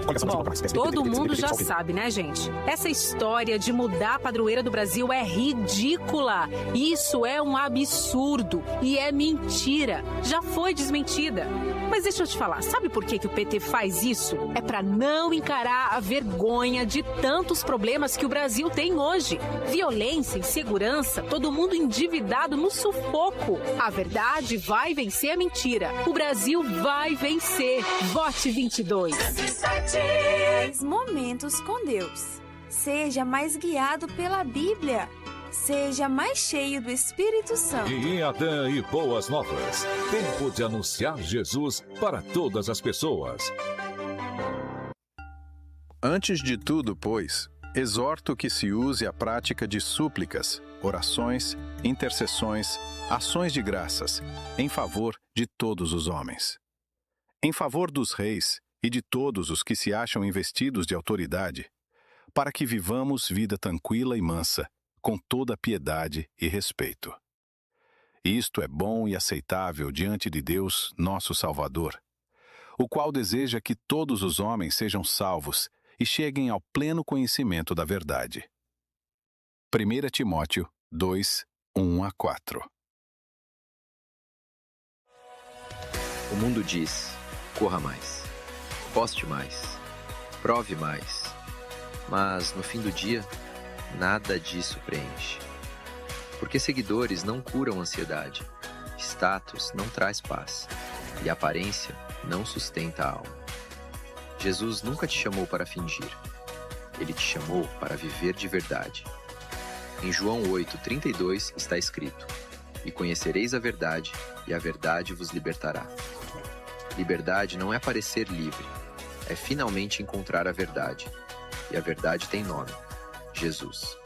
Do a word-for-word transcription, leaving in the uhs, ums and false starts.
Bom, todo mundo já sabe, né, gente? Essa história de mudar a padroeira do Brasil é ridícula. Isso é um absurdo e é mentira. Já foi desmentida. Mas deixa eu te falar, sabe por que que o P T faz isso? É para não encarar a vergonha de tantos problemas que o Brasil tem hoje. Violência, insegurança, todo mundo endividado no sufoco. A verdade vai vencer a mentira. O Brasil vai vencer. Vote vinte e dois. Momentos com Deus. Seja mais guiado pela Bíblia. Seja mais cheio do Espírito Santo. E Adã e Boas Novas. Tempo de anunciar Jesus para todas as pessoas. Antes de tudo, pois, exorto que se use a prática de súplicas, orações, intercessões, ações de graças, em favor de todos os homens. Em favor dos reis e de todos os que se acham investidos de autoridade, para que vivamos vida tranquila e mansa, com toda piedade e respeito. Isto é bom e aceitável diante de Deus, nosso Salvador, o qual deseja que todos os homens sejam salvos e cheguem ao pleno conhecimento da verdade. primeira Timóteo dois, um a quatro. O mundo diz, corra mais, poste mais, prove mais, mas no fim do dia, nada disso preenche. Porque seguidores não curam ansiedade, status não traz paz, e aparência não sustenta a alma. Jesus nunca te chamou para fingir. Ele te chamou para viver de verdade. Em João oito, trinta e dois está escrito: E conhecereis a verdade, e a verdade vos libertará. Liberdade não é parecer livre, é finalmente encontrar a verdade. E a verdade tem nome: Jesus.